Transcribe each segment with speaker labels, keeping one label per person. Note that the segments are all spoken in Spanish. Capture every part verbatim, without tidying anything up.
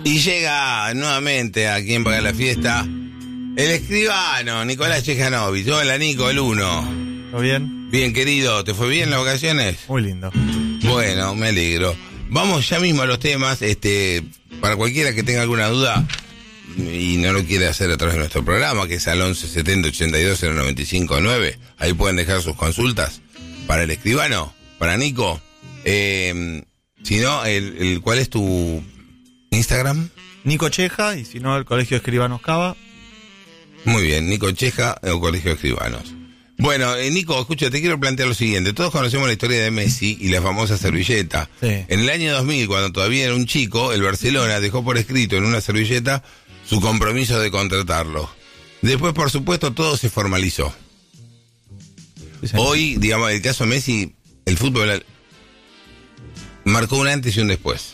Speaker 1: Y llega nuevamente a quien paga la fiesta, el escribano, Nicolás Chejanovich. Hola, Nico, el uno.
Speaker 2: ¿Todo bien?
Speaker 1: Bien, querido, ¿te fue bien las vacaciones?
Speaker 2: Muy lindo.
Speaker 1: Bueno, me alegro. Vamos ya mismo a los temas. Este, para cualquiera que tenga alguna duda y no lo quiere hacer a través de nuestro programa, que es al once setenta ochenta y dos cero noventa y cinco nueve, ahí pueden dejar sus consultas para el escribano, para Nico. Eh, si no, el, el, ¿cuál es tu Instagram?
Speaker 2: Nico Cheja, y si no, el Colegio Escribanos Cava.
Speaker 1: Muy bien, Nico Cheja o Colegio Escribanos. Bueno, eh, Nico, escucha, te quiero plantear lo siguiente. Todos conocemos la historia de Messi y la famosa servilleta.
Speaker 2: Sí.
Speaker 1: En el año dos mil, cuando todavía era un chico, el Barcelona dejó por escrito en una servilleta su compromiso de contratarlo. Después, por supuesto, todo se formalizó. Sí, hoy, digamos, el caso Messi, el fútbol marcó un antes y un después.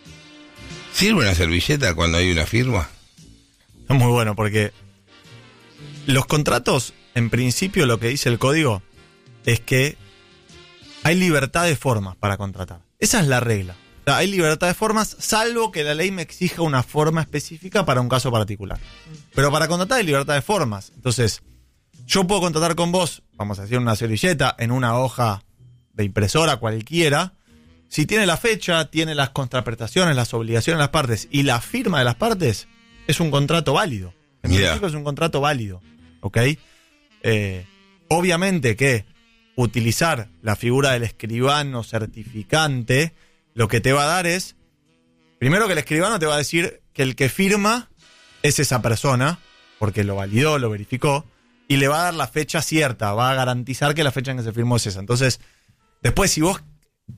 Speaker 1: ¿Sirve una servilleta cuando hay una firma?
Speaker 2: Es muy bueno porque los contratos, en principio, lo que dice el código es que hay libertad de formas para contratar. Esa es la regla. O sea, hay libertad de formas, salvo que la ley me exija una forma específica para un caso particular. Pero para contratar hay libertad de formas. Entonces, yo puedo contratar con vos, vamos a hacer una servilleta en una hoja de impresora cualquiera. Si tiene la fecha, tiene las contraprestaciones, las obligaciones de las partes y la firma de las partes, es un contrato válido. En
Speaker 1: Yeah.
Speaker 2: principio es un contrato válido. ¿Ok? Eh, obviamente que utilizar la figura del escribano certificante lo que te va a dar es, primero que el escribano te va a decir que el que firma es esa persona, porque lo validó, lo verificó, y le va a dar la fecha cierta, va a garantizar que la fecha en que se firmó es esa. Entonces, después si vos,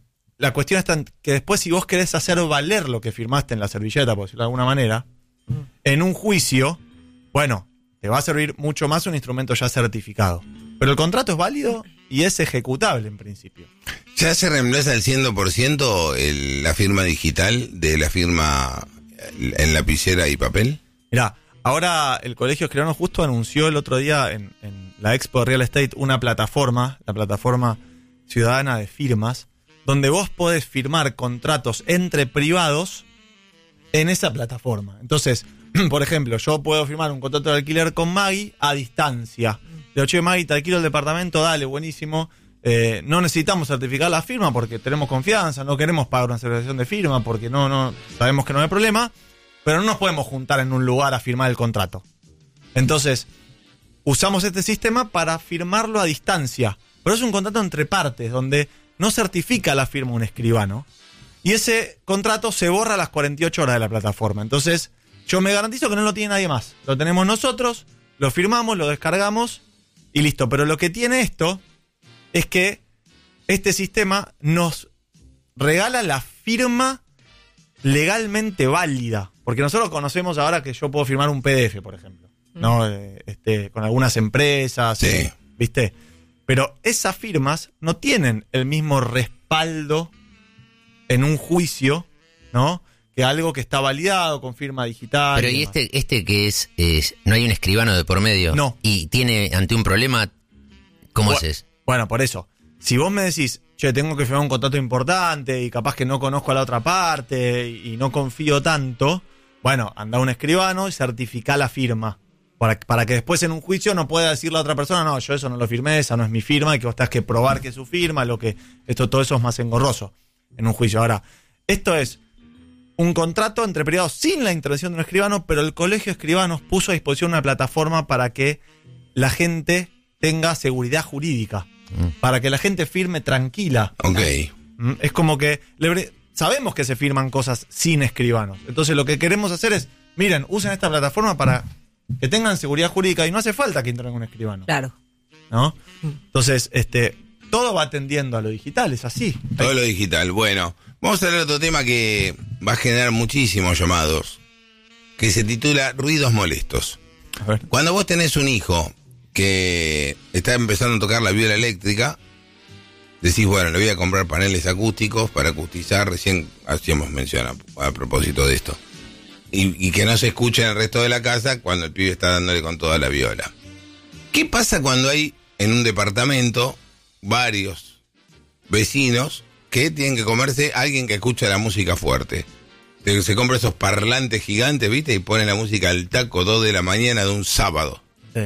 Speaker 2: la cuestión está en que después si vos querés hacer valer lo que firmaste en la servilleta, por decirlo de alguna manera, mm. en un juicio, bueno, te va a servir mucho más un instrumento ya certificado. Pero el contrato es válido y es ejecutable en principio.
Speaker 1: ¿Ya se reemplaza el cien por ciento el, la firma digital de la firma en lapicera y papel?
Speaker 2: Mirá, ahora el Colegio Escribano justo anunció el otro día en, en la Expo de Real Estate una plataforma, la plataforma ciudadana de firmas, donde vos podés firmar contratos entre privados en esa plataforma. Entonces, por ejemplo, yo puedo firmar un contrato de alquiler con Maggie a distancia. Le digo, che, Maggie, te alquilo el departamento, dale, buenísimo. Eh, no necesitamos certificar la firma porque tenemos confianza, no queremos pagar una certificación de firma porque no, no sabemos que no hay problema, pero no nos podemos juntar en un lugar a firmar el contrato. Entonces, usamos este sistema para firmarlo a distancia. Pero es un contrato entre partes, donde no certifica la firma un escribano. Y ese contrato se borra a las cuarenta y ocho horas de la plataforma. Entonces, yo me garantizo que no lo tiene nadie más. Lo tenemos nosotros, lo firmamos, lo descargamos y listo. Pero lo que tiene esto es que este sistema nos regala la firma legalmente válida. Porque nosotros conocemos ahora que yo puedo firmar un P D F, por ejemplo, ¿no? Eh, este, con algunas empresas,
Speaker 1: sí.
Speaker 2: eh, ¿viste? Pero esas firmas no tienen el mismo respaldo en un juicio, ¿no? Que algo que está validado con firma digital.
Speaker 3: Pero y, y este este que es, es, no hay un escribano de por medio.
Speaker 2: No.
Speaker 3: Y tiene ante un problema, ¿cómo
Speaker 2: Bu-
Speaker 3: es?
Speaker 2: Bueno, por eso. Si vos me decís, che, tengo que firmar un contrato importante y capaz que no conozco a la otra parte y, y no confío tanto, bueno, anda a un escribano y certifica la firma. Para, para que después en un juicio no pueda decir la otra persona, no, yo eso no lo firmé, esa no es mi firma, y que vos tengas que probar que es su firma, lo que esto todo eso es más engorroso en un juicio. Ahora, esto es un contrato entre privados sin la intervención de un escribano, pero el Colegio de Escribanos puso a disposición una plataforma para que la gente tenga seguridad jurídica, mm. para que la gente firme tranquila.
Speaker 1: Ok.
Speaker 2: ¿Mm? Es como que le, sabemos que se firman cosas sin escribanos. Entonces lo que queremos hacer es, miren, usen esta plataforma para que tengan seguridad jurídica y no hace falta que intervenga un escribano.
Speaker 4: Claro.
Speaker 2: ¿No? Entonces, este, todo va tendiendo a lo digital, es así.
Speaker 1: Todo
Speaker 2: Hay...
Speaker 1: lo digital. Bueno, vamos a hablar de otro tema que va a generar muchísimos llamados, que se titula Ruidos molestos.
Speaker 2: A ver.
Speaker 1: Cuando vos tenés un hijo que está empezando a tocar la viola eléctrica, decís, bueno, le voy a comprar paneles acústicos para acustizar, recién hacíamos mención a, a propósito de esto. Y, y que no se escuche en el resto de la casa cuando el pibe está dándole con toda la viola. ¿Qué pasa cuando hay en un departamento varios vecinos que tienen que comerse a alguien que escucha la música fuerte? Se, se compra esos parlantes gigantes, ¿viste? Y pone la música al taco, dos de la mañana de un sábado.
Speaker 2: Sí.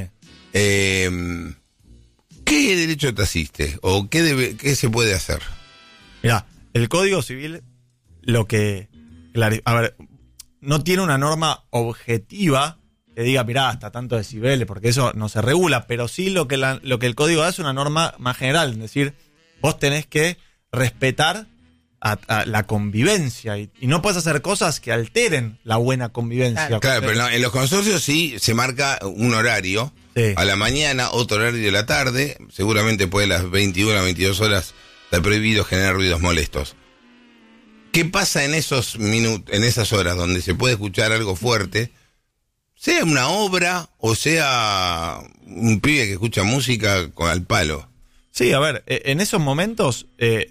Speaker 1: Eh, ¿Qué derecho te asiste? ¿O qué, debe, qué se puede hacer?
Speaker 2: Mirá, el Código Civil, lo que... clari- A ver, no tiene una norma objetiva que diga, mirá, hasta tanto decibeles, porque eso no se regula, pero sí lo que, la, lo que el Código da es una norma más general, es decir, vos tenés que respetar a, a la convivencia y, y no puedes hacer cosas que alteren la buena convivencia.
Speaker 4: Claro.
Speaker 1: Claro, pero no, en los consorcios sí se marca un horario.
Speaker 2: Sí.
Speaker 1: A la mañana, otro horario de la tarde. Seguramente puede las veintiuna, veintidós horas está prohibido generar ruidos molestos. ¿Qué pasa en esos minutos, en esas horas donde se puede escuchar algo fuerte? Sea una obra o sea un pibe que escucha música con al palo.
Speaker 2: Sí, a ver, eh, en esos momentos, eh,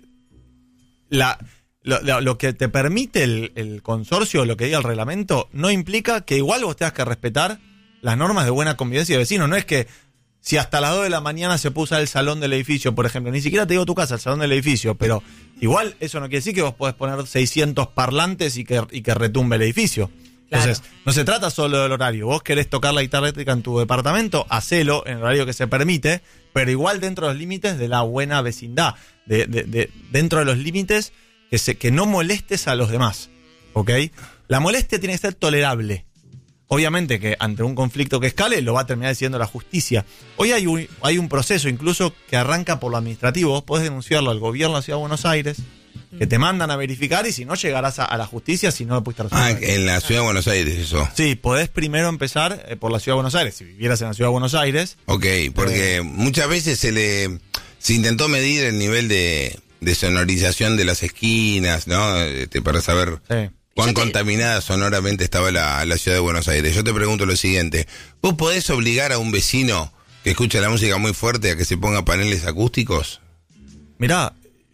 Speaker 2: la, lo, lo- lo que te permite el, el consorcio, lo que diga el reglamento, no implica que igual vos tengas que respetar las normas de buena convivencia de vecinos. No es que si hasta las dos de la mañana se puso el salón del edificio, por ejemplo, ni siquiera te digo tu casa, el salón del edificio, pero igual eso no quiere decir que vos podés poner seiscientos parlantes y que, y que retumbe el edificio.
Speaker 4: Claro.
Speaker 2: Entonces, no se trata solo del horario. Vos querés tocar la guitarra eléctrica en tu departamento, hacelo en el horario que se permite, pero igual dentro de los límites de la buena vecindad, de, de, de- dentro de los límites que, se, que no molestes a los demás, ¿ok? La molestia tiene que ser tolerable. Obviamente que ante un conflicto que escale lo va a terminar decidiendo la justicia. Hoy hay un, hay un proceso incluso que arranca por lo administrativo. Vos podés denunciarlo al gobierno de la Ciudad de Buenos Aires, que te mandan a verificar y si no llegarás a, a la justicia si no lo pudiste
Speaker 1: Ah,
Speaker 2: resolver.
Speaker 1: en la ciudad de Buenos Aires eso.
Speaker 2: Sí, podés primero empezar eh, por la Ciudad de Buenos Aires. Si vivieras en la Ciudad de Buenos Aires,
Speaker 1: Ok, porque muchas veces se le se intentó medir el nivel de, de sonorización de las esquinas, ¿no? Este, para saber
Speaker 2: sí.
Speaker 1: cuán
Speaker 4: Yo te-
Speaker 1: contaminada sonoramente estaba la, la ciudad de Buenos Aires. Yo te pregunto lo siguiente, ¿vos podés obligar a un vecino que escucha la música muy fuerte a que se ponga paneles acústicos?
Speaker 2: Mirá,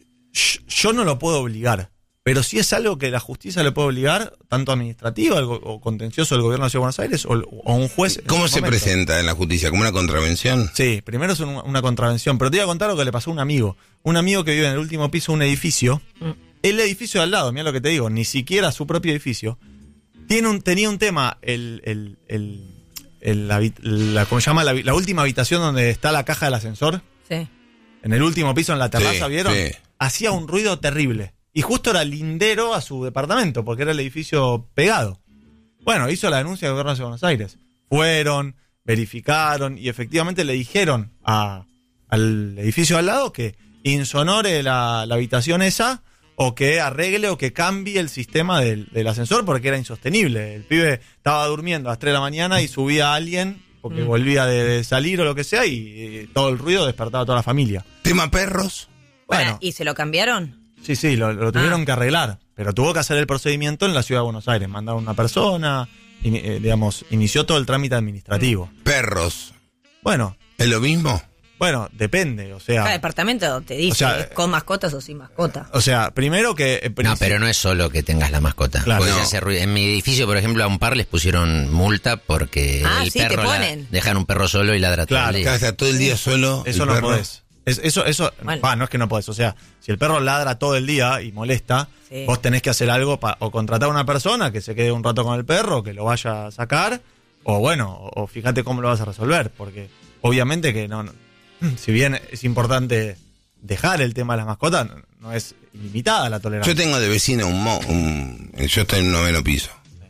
Speaker 2: sh- yo no lo puedo obligar, pero sí es algo que la justicia le puede obligar, tanto administrativa el go- o contencioso del gobierno de la Ciudad de Buenos Aires o, o un juez. en
Speaker 1: ¿Cómo
Speaker 2: su
Speaker 1: se
Speaker 2: momento.
Speaker 1: presenta en la justicia? ¿Como una contravención?
Speaker 2: Sí, primero es un- una contravención, pero te voy a contar lo que le pasó a un amigo. Un amigo que vive en el último piso de un edificio.
Speaker 4: Mm.
Speaker 2: El edificio de al lado, mira lo que te digo, ni siquiera su propio edificio. Tiene un, tenía un tema, el, el, el, el- la, habi- la- ¿cómo se llama? La, habi- la última habitación donde está la caja del ascensor.
Speaker 4: Sí.
Speaker 2: En el último piso, en la terraza,
Speaker 1: Sí,
Speaker 2: ¿vieron?
Speaker 1: sí.
Speaker 2: Hacía un ruido terrible. Y justo era lindero a su departamento, porque era el edificio pegado. Bueno, hizo la denuncia del gobierno de Buenos Aires. Fueron, verificaron y efectivamente le dijeron a, al edificio al lado que insonore la, la habitación esa o que arregle o que cambie el sistema del, del ascensor porque era insostenible. El pibe estaba durmiendo a las tres de la mañana y subía a alguien porque
Speaker 4: Mm.
Speaker 2: volvía de, de salir o lo que sea y, y todo el ruido despertaba a toda la familia.
Speaker 1: ¿Tema perros?
Speaker 4: Para,
Speaker 2: Bueno,
Speaker 4: ¿y se lo cambiaron?
Speaker 2: sí, sí, lo, lo tuvieron
Speaker 4: Ah.
Speaker 2: que arreglar, pero tuvo que hacer el procedimiento en la Ciudad de Buenos Aires. Mandaron una persona, in- eh, digamos, inició todo el trámite administrativo.
Speaker 1: Perros.
Speaker 2: Bueno,
Speaker 1: ¿Es lo mismo?
Speaker 2: bueno, depende, o sea...
Speaker 4: Cada departamento te dice,
Speaker 2: o sea,
Speaker 4: ¿es con mascotas o sin mascota?
Speaker 2: O sea, primero que... eh,
Speaker 3: No,
Speaker 2: princip-
Speaker 3: pero no es solo que tengas la mascota.
Speaker 2: Claro.
Speaker 3: Porque
Speaker 1: No.
Speaker 3: se hace ruido. En mi edificio, por ejemplo, a un par les pusieron multa porque
Speaker 4: Ah,
Speaker 3: el
Speaker 4: sí, te
Speaker 3: perro la-
Speaker 4: ponen.
Speaker 3: dejan un perro solo y ladra todo
Speaker 2: Claro,
Speaker 3: el
Speaker 1: Acá
Speaker 3: día.
Speaker 1: está todo el día solo.
Speaker 2: Eso
Speaker 1: el
Speaker 2: no
Speaker 1: perro.
Speaker 2: podés. Es- eso, eso,
Speaker 4: Bueno.
Speaker 2: va, no es que no podés. O sea, si el perro ladra todo el día y molesta,
Speaker 4: Sí.
Speaker 2: vos tenés que hacer algo pa- o contratar a una persona que se quede un rato con el perro, que lo vaya a sacar, o bueno, o, o fíjate cómo lo vas a resolver, porque obviamente que no, no- si bien es importante dejar el tema de las mascotas, no, no es ilimitada la tolerancia.
Speaker 1: Yo tengo de vecino un, mo, un yo estoy en un noveno piso,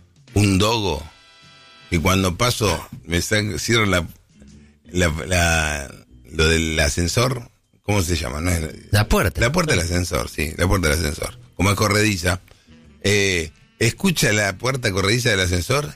Speaker 1: un dogo, y cuando paso me saco, cierro la, la, la- lo del ascensor, ¿cómo se llama? No es-
Speaker 3: La puerta.
Speaker 1: La puerta del ascensor, sí, la puerta del ascensor. Como es corrediza, eh, escucha la puerta corrediza del ascensor.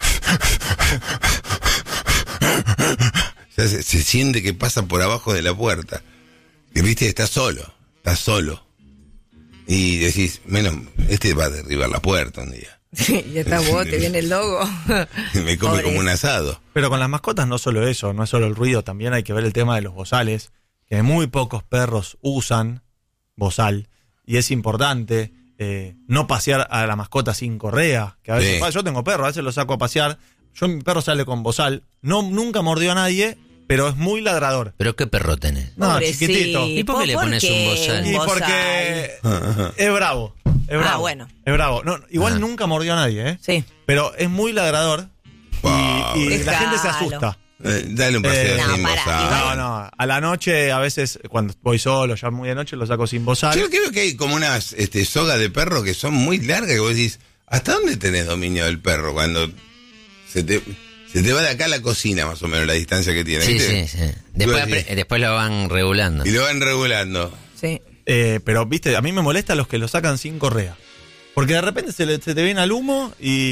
Speaker 1: O sea, se, se siente que pasa por abajo de la puerta. Y viste, está solo, está solo. Y decís, menos, este va a derribar la puerta un día.
Speaker 4: y está vos, te viene el logo.
Speaker 1: Me come
Speaker 4: Pobre.
Speaker 1: como un asado.
Speaker 2: Pero con las mascotas no solo eso, no es solo el ruido, también hay que ver el tema de los bozales, que muy pocos perros usan bozal, y es importante eh, no pasear a la mascota sin correa, que a veces,
Speaker 1: Sí.
Speaker 2: pa, yo tengo perro, a veces lo saco a pasear, yo mi perro sale con bozal, no, nunca mordió a nadie, pero es muy ladrador.
Speaker 3: ¿Pero qué perro tenés?
Speaker 2: No,
Speaker 4: Pobrecito.
Speaker 2: chiquitito.
Speaker 3: ¿Y por qué le pones un bozal?
Speaker 2: Y
Speaker 4: bozal?
Speaker 2: porque es bravo. Es bravo.
Speaker 4: Ah, bueno.
Speaker 2: Es bravo. No, igual
Speaker 3: Ah.
Speaker 2: nunca mordió a nadie, ¿eh?
Speaker 4: Sí.
Speaker 2: Pero es muy ladrador.
Speaker 1: Wow.
Speaker 2: Y, y la
Speaker 4: Dejalo.
Speaker 2: gente se asusta.
Speaker 1: Eh, dale un paseo
Speaker 2: Eh,
Speaker 1: sin
Speaker 4: no, pará,
Speaker 1: bozal.
Speaker 2: No, no. A la noche, a veces, cuando voy solo, ya muy de noche, lo saco sin bozal.
Speaker 1: Yo creo que hay como unas este, sogas de perro que son muy largas que vos decís, ¿hasta dónde tenés dominio del perro? Cuando se te, se te va de acá a la cocina, más o menos, la distancia que tiene.
Speaker 3: Sí,
Speaker 1: ¿viste?
Speaker 3: sí, sí. Después,
Speaker 1: Tú decís,
Speaker 3: apre- después lo van regulando.
Speaker 1: y lo van regulando.
Speaker 4: Sí.
Speaker 2: Eh, pero, viste, a mí me molesta los que lo sacan sin correa. Porque de repente se, le- se te viene al humo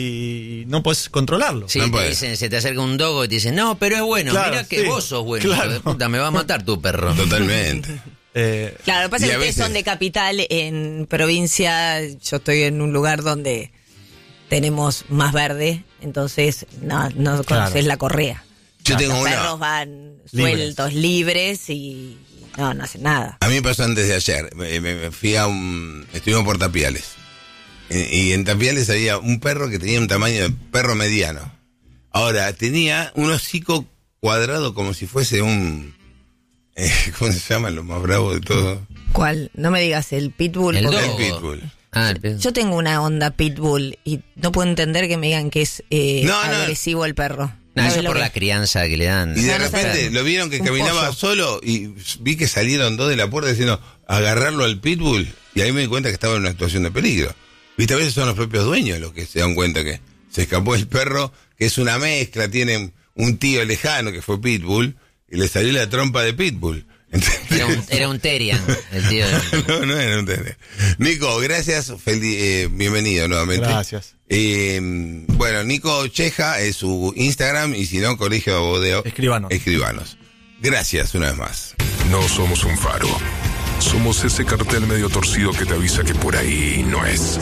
Speaker 2: y no puedes controlarlo.
Speaker 3: Sí,
Speaker 1: No
Speaker 3: te
Speaker 1: puede.
Speaker 3: dicen, se te acerca un dogo y te dicen, no, pero es bueno,
Speaker 2: Claro,
Speaker 3: mira que
Speaker 2: sí.
Speaker 3: vos sos bueno.
Speaker 2: Claro.
Speaker 3: Hijo de puta, me va a matar tu perro.
Speaker 1: Totalmente.
Speaker 2: Eh,
Speaker 4: Claro, lo que pasa
Speaker 1: Y
Speaker 4: es
Speaker 1: a
Speaker 4: que ustedes
Speaker 1: veces-
Speaker 4: son de capital, en provincia, yo estoy en un lugar donde tenemos más verde, entonces no, no conoces
Speaker 2: Claro.
Speaker 4: la correa.
Speaker 1: Yo tengo
Speaker 4: Los
Speaker 1: una.
Speaker 4: perros van
Speaker 2: Libres.
Speaker 4: sueltos, libres y no, no hacen nada.
Speaker 1: A mí me pasó antes de ayer. Me, me- me fui a un. Estuvimos por Tapiales. Y, y en Tapiales había un perro que tenía un tamaño de perro mediano. Ahora, tenía un hocico cuadrado como si fuese un. eh, ¿Cómo se llama? Lo más bravo de todo.
Speaker 4: ¿Cuál? No me digas el pitbull.
Speaker 3: El
Speaker 4: porque-
Speaker 1: El
Speaker 3: dogo.
Speaker 1: pitbull.
Speaker 3: Ah, el pe-
Speaker 4: Yo tengo una onda pitbull y no puedo entender que me digan que es eh,
Speaker 1: No, no.
Speaker 4: agresivo el perro.
Speaker 3: No,
Speaker 4: ¿Sabes
Speaker 3: eso
Speaker 4: lo
Speaker 3: por
Speaker 4: que
Speaker 3: la
Speaker 4: es?
Speaker 3: crianza que le dan.
Speaker 1: Y de
Speaker 4: No, no
Speaker 1: repente
Speaker 4: sabía.
Speaker 1: lo vieron que
Speaker 4: Un
Speaker 1: caminaba
Speaker 4: pollo.
Speaker 1: solo y vi que salieron dos de la puerta diciendo agarrarlo al pitbull. Y ahí me di cuenta que estaba en una situación de peligro. Viste, a veces son los propios dueños los que se dan cuenta que se escapó el perro, que es una mezcla, tienen un tío lejano que fue pitbull y le salió la trompa de pitbull.
Speaker 3: Era un, era un Terian, el tío. de-
Speaker 1: No, no era un tele. Nico, gracias, feliz, eh, bienvenido nuevamente.
Speaker 2: Gracias.
Speaker 1: Eh, bueno, Nico Cheja es su Instagram y si no, Colegio Abodeo.
Speaker 2: Escribanos.
Speaker 1: Escribanos. Gracias una vez más.
Speaker 5: No somos un faro. Somos ese cartel medio torcido que te avisa que por ahí no es.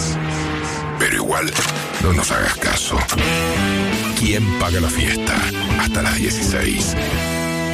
Speaker 5: Pero igual, no nos hagas caso. ¿Quién paga la fiesta? Hasta las dieciséis.